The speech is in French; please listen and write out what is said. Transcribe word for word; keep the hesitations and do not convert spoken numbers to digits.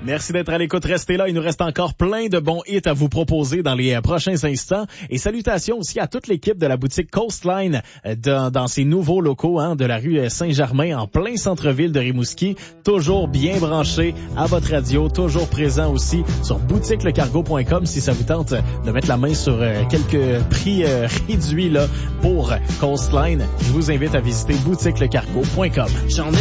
Merci d'être à l'écoute. Restez là. Il nous reste encore plein de bons hits à vous proposer dans les prochains instants. Et salutations aussi à toute l'équipe de la boutique Coastline dans, dans ces nouveaux locaux hein, de la rue Saint-Germain en plein centre-ville de Rimouski. Toujours bien branché à votre radio, toujours présent aussi sur boutique le cargo point com si ça vous tente de mettre la main sur euh, quelques prix euh, réduits là pour Coastline. Je vous invite à visiter boutique le cargo point com.